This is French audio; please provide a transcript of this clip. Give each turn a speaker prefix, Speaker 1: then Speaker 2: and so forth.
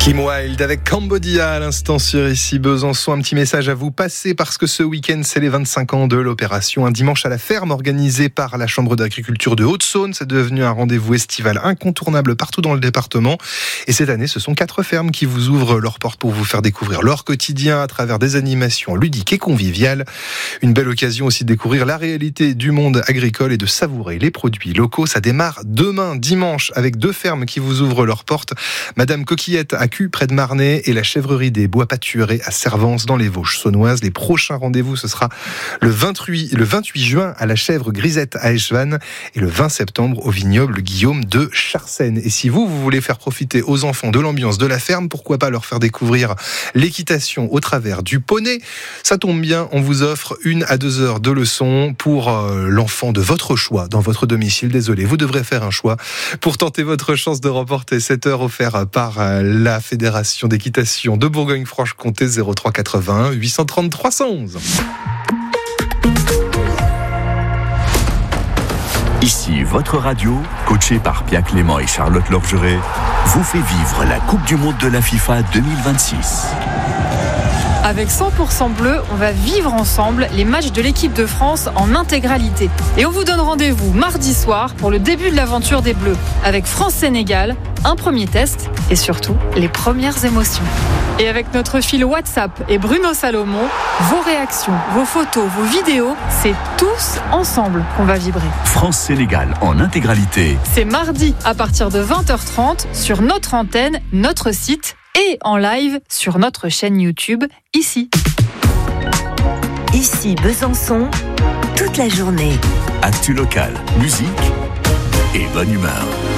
Speaker 1: Kim Wilde avec Cambodia à l'instant sur Ici Besançon. Un petit message à vous passer parce que ce week-end c'est les 25 ans de l'opération Un dimanche à la ferme organisée par la Chambre d'agriculture de Haute-Saône. C'est devenu un rendez-vous estival incontournable partout dans le département. Et cette année, ce sont 4 fermes qui vous ouvrent leurs portes pour vous faire découvrir leur quotidien à travers des animations ludiques et conviviales. Une belle occasion aussi de découvrir la réalité du monde agricole et de savourer les produits locaux. Ça démarre demain dimanche avec 2 fermes qui vous ouvrent leurs portes. Madame Coquillette à Cues, près de Marnay, et la chèvrerie des Bois Pâturés à Servance dans les Vosges saunoises. Les prochains rendez-vous, ce sera le 28 juin à la chèvre Grisette à Echevannes et le 20 septembre au vignoble Guillaume de Charsène. Et si vous voulez faire profiter aux enfants de l'ambiance de la ferme, pourquoi pas leur faire découvrir l'équitation au travers du poney. Ça tombe bien, on vous offre 1 à 2 heures de leçon pour l'enfant de votre choix dans votre domicile. Désolé, vous devrez faire un choix pour tenter votre chance de remporter cette heure offerte par la Fédération d'équitation de Bourgogne-Franche-Comté. 03 81 830 311.
Speaker 2: Ici votre radio, coachée par Pierre Clément et Charlotte Lorgeret, vous fait vivre la Coupe du Monde de la FIFA 2026.
Speaker 3: Avec 100% bleu, on va vivre ensemble les matchs de l'équipe de France en intégralité. Et on vous donne rendez-vous mardi soir pour le début de l'aventure des Bleus, avec France-Sénégal, un premier test et surtout les premières émotions. Et avec notre fil WhatsApp et Bruno Salomon, vos réactions, vos photos, vos vidéos, c'est tous ensemble qu'on va vibrer.
Speaker 2: France-Sénégal en intégralité.
Speaker 3: C'est mardi à partir de 20h30 sur notre antenne, notre site et en live sur notre chaîne YouTube, ici.
Speaker 4: Ici Besançon, toute la journée.
Speaker 2: Actu local, musique et bonne humeur.